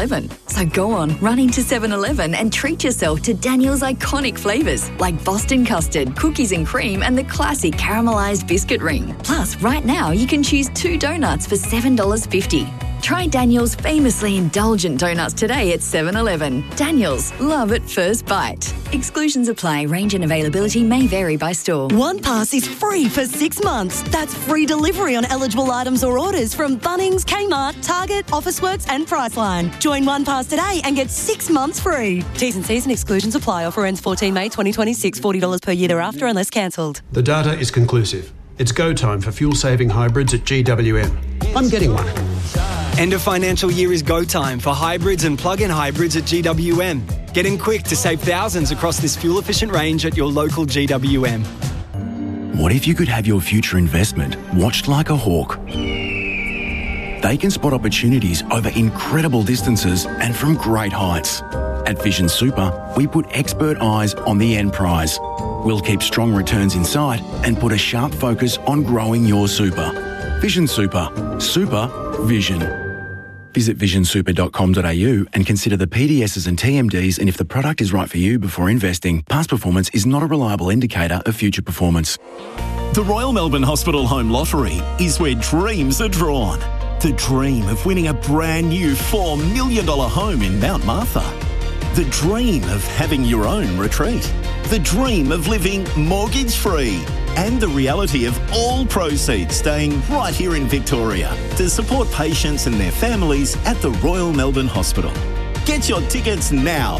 7-Eleven. So go on, run into 7-Eleven and treat yourself to Daniel's iconic flavours like Boston custard, cookies and cream and the classic caramelised biscuit ring. Plus, right now you can choose 2 donuts for $7.50. Try Daniel's famously indulgent donuts today at 7-Eleven. Daniel's, love at first bite. Exclusions apply. Range and availability may vary by store. OnePass is free for 6 months. That's free delivery on eligible items or orders from Bunnings, Kmart, Target, Officeworks and Priceline. Join OnePass today and get 6 months free. T's and C's and exclusions apply. Offer ends 14 May 2026. $40 per year thereafter unless cancelled. The data is conclusive. It's go time for fuel-saving hybrids at GWM. I'm getting one. End of financial year is go time for hybrids and plug-in hybrids at GWM. Get in quick to save thousands across this fuel-efficient range at your local GWM. What if you could have your future investment watched like a hawk? They can spot opportunities over incredible distances and from great heights. At Vision Super, we put expert eyes on the end prize. We'll keep strong returns in sight and put a sharp focus on growing your super. Vision Super. Super Vision. Visit visionsuper.com.au and consider the PDSs and TMDs and if the product is right for you before investing. Past performance is not a reliable indicator of future performance. The Royal Melbourne Hospital Home Lottery is where dreams are drawn. The dream of winning a brand new $4 million home in Mount Martha. The dream of having your own retreat. The dream of living mortgage-free. And the reality of all proceeds staying right here in Victoria to support patients and their families at the Royal Melbourne Hospital. Get your tickets now.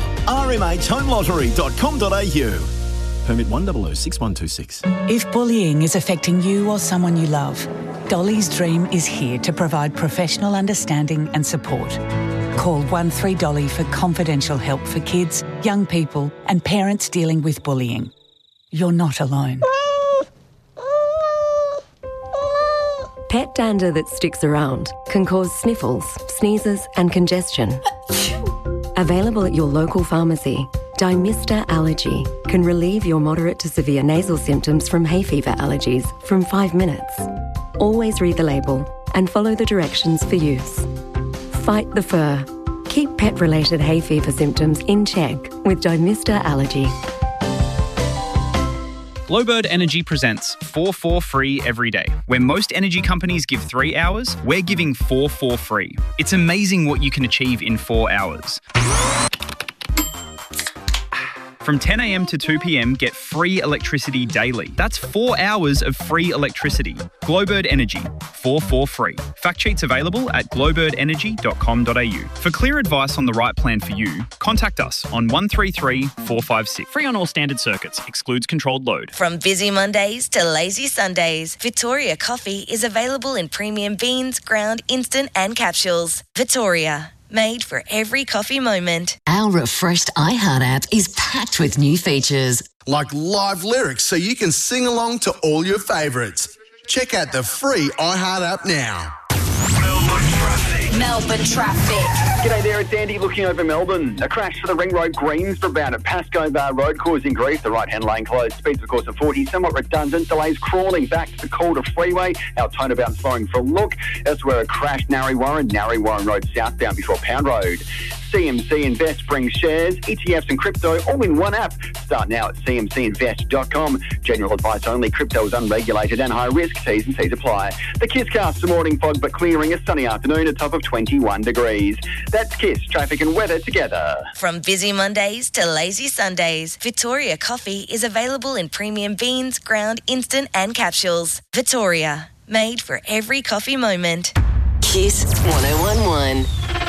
rmhhomelottery.com.au. Permit 1006126. If bullying is affecting you or someone you love, Dolly's Dream is here to provide professional understanding and support. Call 13Dolly for confidential help for kids, young people and parents dealing with bullying. You're not alone. Pet dander that sticks around can cause sniffles, sneezes and congestion. Available at your local pharmacy, Dymista Allergy can relieve your moderate to severe nasal symptoms from hay fever allergies from 5 minutes. Always read the label and follow the directions for use. Fight the fur. Keep pet-related hay fever symptoms in check with Dymista Allergy. Glowbird Energy presents 4 for free every day. Where most energy companies give 3 hours, we're giving 4 for free. It's amazing what you can achieve in 4 hours. From 10 a.m. to 2 p.m, get free electricity daily. That's 4 hours of free electricity. Glowbird Energy, 4 for free. Fact sheets available at glowbirdenergy.com.au. For clear advice on the right plan for you, contact us on 133 456. Free on all standard circuits. Excludes controlled load. From busy Mondays to lazy Sundays, Victoria Coffee is available in premium beans, ground, instant and capsules. Victoria. Made for every coffee moment. Our refreshed iHeart app is packed with new features. Like live lyrics so you can sing along to all your favourites. Check out the free iHeart app now. Melbourne traffic. G'day there, it's Andy looking over Melbourne. A crash for the Ring Road Greens round at Pascoe Bar Road causing grief. The right-hand lane closed. Speeds, of course, of 40. Somewhat redundant. Delays crawling back to the Calder Freeway. Our turnabout slowing for a look. Elsewhere, a crash, Narre Warren Road southbound before Pound Road. CMC Invest brings shares, ETFs and crypto all in one app. Start now at cmcinvest.com. General advice only. Crypto is unregulated and high risk. T's and C's apply. The Kiss cast, some morning fog but clearing. A sunny afternoon, a top of 21 degrees. That's Kiss, traffic and weather together. From busy Mondays to lazy Sundays, Victoria Coffee is available in premium beans, ground, instant and capsules. Victoria, made for every coffee moment. Kiss 1011.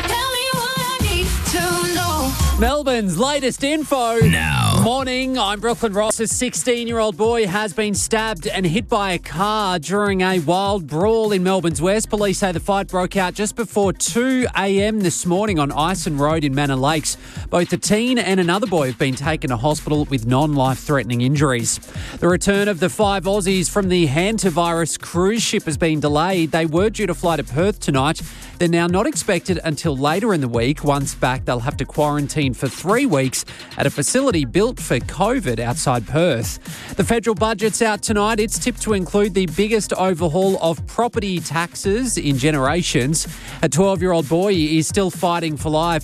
Melbourne's latest info. Now. Morning, I'm Brooklyn Ross. A 16-year-old boy has been stabbed and hit by a car during a wild brawl in Melbourne's West. Police say the fight broke out just before 2 a.m. this morning on Ison Road in Manor Lakes. Both the teen and another boy have been taken to hospital with non-life-threatening injuries. The return of the 5 Aussies from the hantavirus cruise ship has been delayed. They were due to fly to Perth tonight. They're now not expected until later in the week. Once back, they'll have to quarantine for 3 weeks at a facility built for COVID outside Perth. The federal budget's out tonight. It's tipped to include the biggest overhaul of property taxes in generations. A 12-year-old boy is still fighting for life